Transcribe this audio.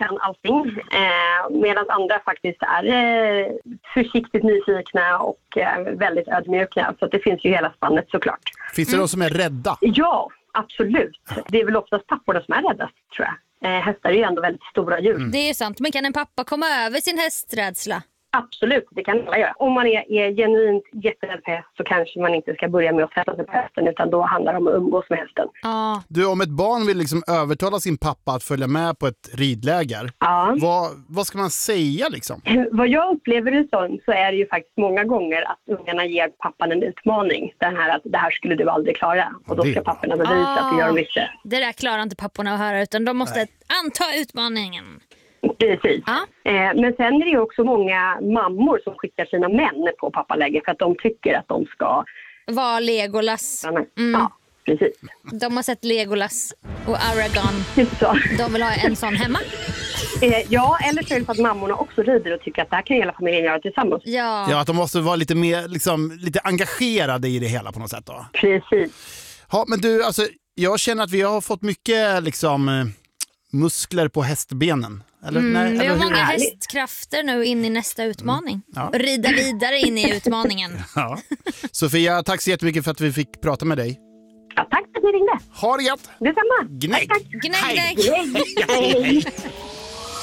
kan allting. Medan andra faktiskt är försiktigt nyfikna och väldigt ödmjuka. Så det finns ju hela spannet såklart. Finns det de som är rädda? Ja, absolut. Det är väl oftast papporna som är räddast, tror jag. Hästar är ju ändå väldigt stora djur. Det är ju sant, men kan en pappa komma över sin hästrädsla? Absolut, det kan alla göra. Om man är genuint jätterädd för häst så kanske man inte ska börja med att sätta sig på hästen, utan då handlar det om att umgås med hästen. Ja. Du, om ett barn vill liksom övertala sin pappa att följa med på ett ridläger, vad ska man säga liksom? Vad jag upplever det som så är det ju faktiskt många gånger att ungarna ger pappan en utmaning. Den här att det här skulle du aldrig klara. Och då ska papporna bevisa att du gör mycket. Det där klarar inte papporna att höra, utan de måste anta utmaningen. Precis. Men sen är det ju också många mammor som skickar sina män på pappaläger för att de tycker att de ska vara Legolas. Ja, precis. De har sett Legolas och Aragorn. Så. De vill ha en sån hemma. Ja, eller så är det för att mammorna också rider och tycker att det här kan hela familjen göra tillsammans. Ja, att de måste vara lite mer liksom, lite engagerade i det hela på något sätt då. Precis. Ja, men du, alltså, jag känner att vi har fått mycket liksom muskler på hästbenen. Eller, nej, vi har eller många hästkrafter nu in i nästa utmaning. Ja. Rida vidare in i utmaningen. Ja. Sofia, tack så jättemycket för att vi fick prata med dig. Ja, tack för att ni ringde. Ha det gett. Detsamma. Gnägg. Tack. Gnägg, gnägg. Hej.